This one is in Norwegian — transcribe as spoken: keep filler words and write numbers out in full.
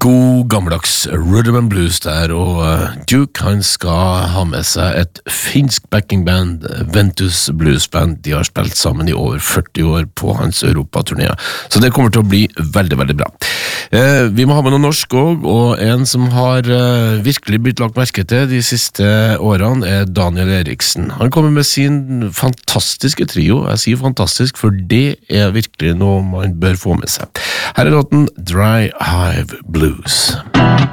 God gammeldags rhythm and blues der, og Duke han skal ha med seg et finsk backingband, Ventus Blues Band. De har spilt sammen i over førti år på hans Europaturné, så det kommer til å bli veldig, veldig bra. Eh, vi må ha med noe norsk også, og en som har eh, virkelig blitt lagt merke til de siste årene er Daniel Eriksen. Han kommer med sin fantastiske trio. Jeg sier fantastisk, for det er virkelig noe man bør få med seg. Her er låten Dry Hive Blues.